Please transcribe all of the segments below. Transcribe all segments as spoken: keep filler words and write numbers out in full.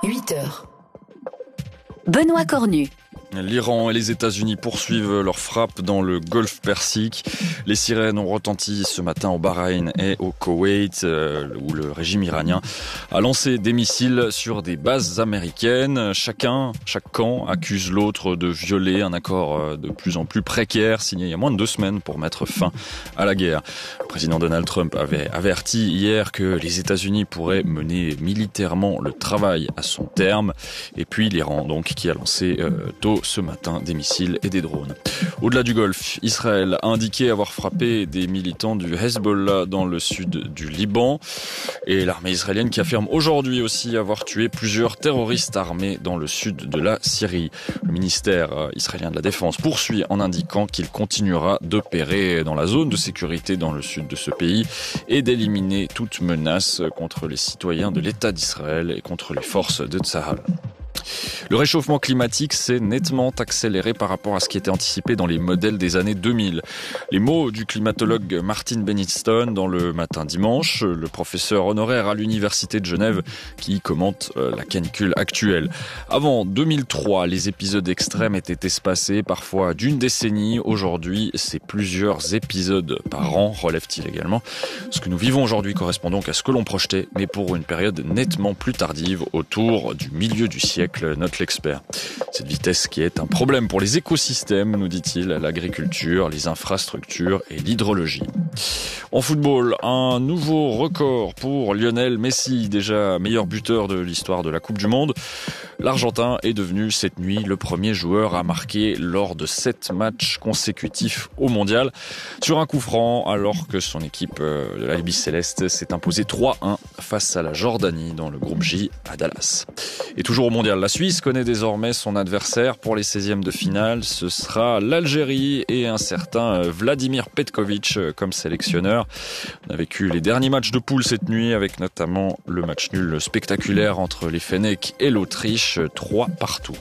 huit heures. Benoît Cornu. L'Iran et les États-Unis poursuivent leur frappe dans le golfe Persique. Les sirènes ont retenti ce matin au Bahreïn et au Koweït, euh, où le régime iranien a lancé des missiles sur des bases américaines. Chacun, chaque camp accuse l'autre de violer un accord de plus en plus précaire signé il y a moins de deux semaines pour mettre fin à la guerre. Le président Donald Trump avait averti hier que les États-Unis pourraient mener militairement le travail à son terme. Et puis l'Iran, donc, qui a lancé euh, tôt ce matin des missiles et des drones. Au-delà du Golfe, Israël a indiqué avoir frappé des militants du Hezbollah dans le sud du Liban, et l'armée israélienne qui affirme aujourd'hui aussi avoir tué plusieurs terroristes armés dans le sud de la Syrie. Le ministère israélien de la Défense poursuit en indiquant qu'il continuera d'opérer dans la zone de sécurité dans le sud de ce pays et d'éliminer toute menace contre les citoyens de l'État d'Israël et contre les forces de Tsahal. Le réchauffement climatique s'est nettement accéléré par rapport à ce qui était anticipé dans les modèles des années deux mille. Les mots du climatologue Martin Benniston dans le Matin dimanche, le professeur honoraire à l'Université de Genève qui commente la canicule actuelle. Avant deux mille trois, les épisodes extrêmes étaient espacés parfois d'une décennie. Aujourd'hui, c'est plusieurs épisodes par an, relève-t-il également. Ce que nous vivons aujourd'hui correspond donc à ce que l'on projetait, mais pour une période nettement plus tardive, autour du milieu du siècle, note l'expert. Cette vitesse qui est un problème pour les écosystèmes, nous dit-il, l'agriculture, les infrastructures et l'hydrologie. En football, un nouveau record pour Lionel Messi, déjà meilleur buteur de l'histoire de la Coupe du Monde. L'Argentin est devenu cette nuit le premier joueur à marquer lors de sept matchs consécutifs au Mondial sur un coup franc, alors que son équipe de l'Albi Céleste s'est imposée trois un face à la Jordanie dans le groupe J à Dallas. Et toujours au Mondial, la Suisse connaît désormais son adversaire pour les seizièmes de finale. Ce sera l'Algérie et un certain Vladimir Petkovic comme sélectionneur. On a vécu les derniers matchs de poule cette nuit avec notamment le match nul spectaculaire entre les Fennecs et l'Autriche, trois partout.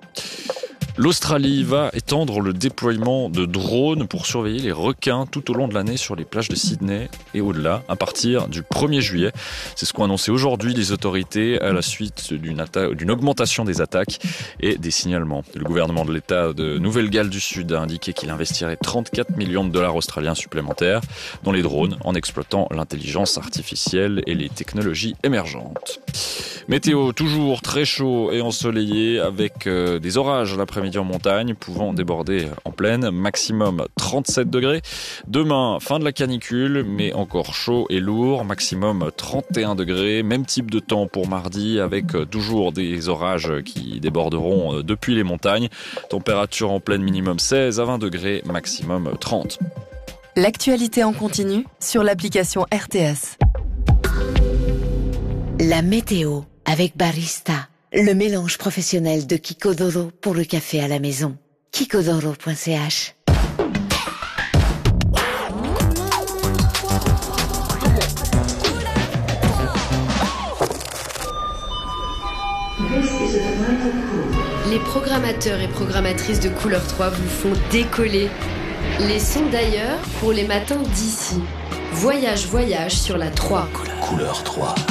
L'Australie va étendre le déploiement de drones pour surveiller les requins tout au long de l'année sur les plages de Sydney et au-delà à partir du premier juillet. C'est ce qu'ont annoncé aujourd'hui les autorités à la suite d'une, atta- d'une augmentation des attaques et des signalements. Le gouvernement de l'État de Nouvelle-Galles du Sud a indiqué qu'il investirait trente-quatre millions de dollars australiens supplémentaires dans les drones en exploitant l'intelligence artificielle et les technologies émergentes. Météo toujours très chaud et ensoleillé avec euh, des orages l'après-midi en montagne pouvant déborder en plaine, maximum trente-sept degrés. Demain, fin de la canicule mais encore chaud et lourd, maximum trente et un degrés. Même type de temps pour mardi avec euh, toujours des orages qui déborderont euh, depuis les montagnes. Température en plaine minimum seize à vingt degrés, maximum trente. L'actualité en continu sur l'application R T S. La météo avec Barista, le mélange professionnel de Kikodoro pour le café à la maison. kikodoro point c h. Les programmateurs et programmatrices de Couleur trois vous font décoller. Les sons d'ailleurs pour les matins d'ici. Voyage, voyage sur la trois. Couleur trois.